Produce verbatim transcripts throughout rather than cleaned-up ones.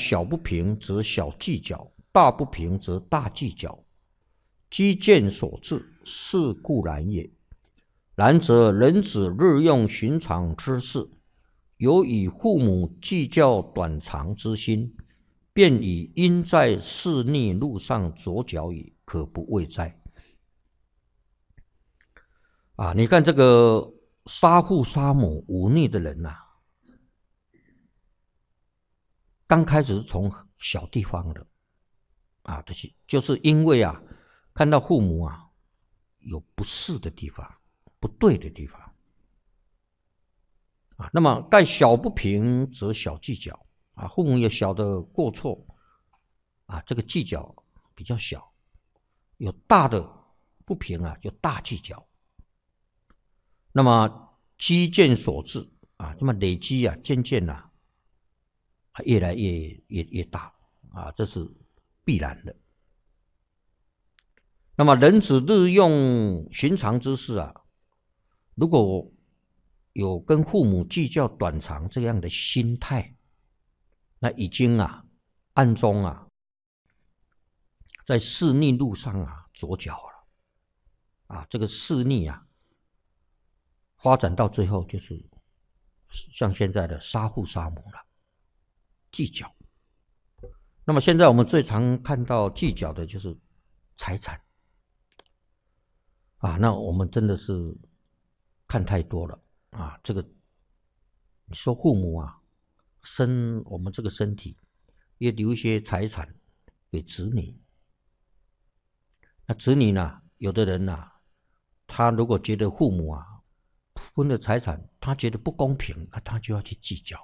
小不平则小计较，大不平则大计较。积见所致，是固然也。然则人子日用寻常之事，有与父母计较短长之心，便以因在是逆路上着脚矣，可不谓哉？啊，你看这个杀父杀母忤逆的人呐、啊，刚开始是从小地方的啊，就是就是因为啊，看到父母啊有不是的地方、不对的地方啊，那么盖小不平则小计较啊，父母有小的过错啊，这个计较比较小；有大的不平啊，就大计较。那么积见所致啊，这么累积啊，渐渐啊，越来越越越大啊，这是必然的。那么人子日用寻常之事啊，如果有跟父母计较短长这样的心态，那已经啊暗中啊在是逆路上啊着脚了啊，这个是逆啊发展到最后就是像现在的杀父杀母了，计较。那么现在我们最常看到计较的就是财产啊，那我们真的是看太多了啊。这个你说父母啊生我们这个身体，也留一些财产给子女，那子女呢，有的人啊，他如果觉得父母啊分了财产，他觉得不公平，那他就要去计较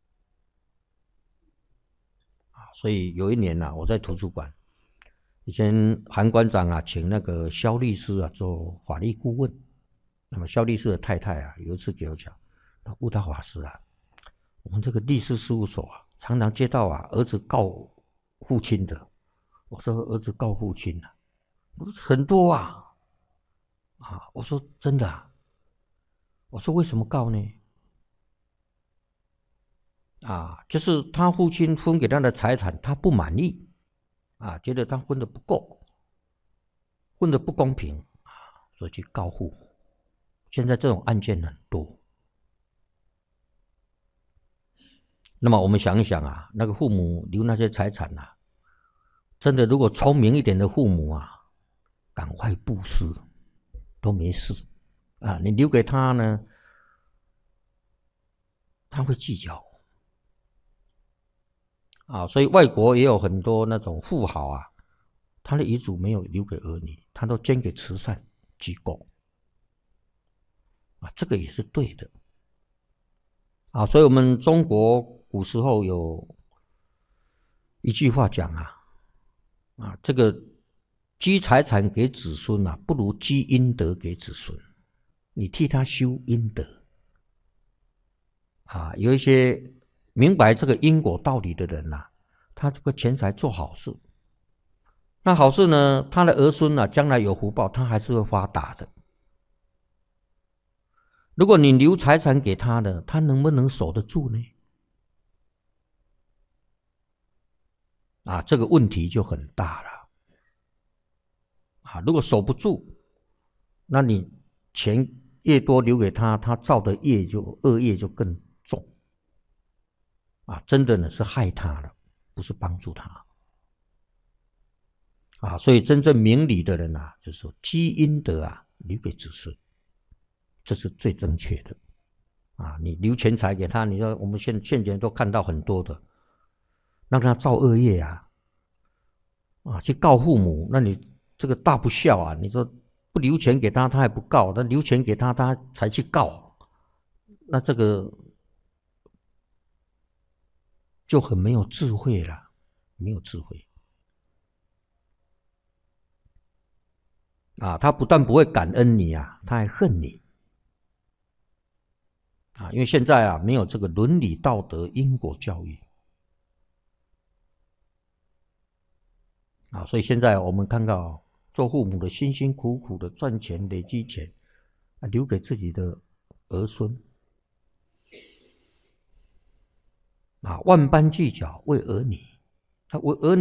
啊。所以有一年呢、啊，我在图书馆，以前韩馆长啊，请那个萧律师啊做法律顾问。那么萧律师的太太啊，有一次给我讲，悟道法师啊，我们这个律师事务所啊，常常接到啊儿子告父亲的。我说儿子告父亲啊，我说很多啊，啊，我说真的啊，我说为什么告呢？啊，就是他父亲分给他的财产，他不满意，啊，觉得他分的不够，分的不公平啊，所以去告父母。现在这种案件很多。那么我们想一想啊，那个父母留那些财产啊，真的如果聪明一点的父母啊，赶快布施都没事啊。你留给他呢，他会计较啊。所以外国也有很多那种富豪啊，他的遗嘱没有留给儿女，他都捐给慈善机构啊，这个也是对的啊。所以我们中国古时候有一句话讲啊，啊，这个积财产给子孙啊，不如积阴德给子孙。你替他修阴德啊，有一些明白这个因果道理的人呐、啊，他这个钱财做好事，那好事呢，他的儿孙啊，将来有福报，他还是会发达的。如果你留财产给他的，他能不能守得住呢？啊，这个问题就很大了。啊，如果守不住，那你钱越多留给他，他造的业就恶业就更重。啊，真的呢是害他了，不是帮助他。啊，所以真正明理的人啊，就是说积阴德啊，留给子孙，这是最正确的。啊，你留钱财给他，你说我们现现前都看到很多的，让他造恶业啊，啊，去告父母，那你这个大不孝啊！你说不留钱给他，他还不告；那留钱给他，他才去告，那这个就很没有智慧了，没有智慧啊！他不但不会感恩你啊，他还恨你啊！因为现在啊，没有这个伦理道德因果教育啊，所以现在我们看到做父母的辛辛苦苦的赚钱累积钱啊，留给自己的儿孙。 啊，万般计较为儿女，他为儿女。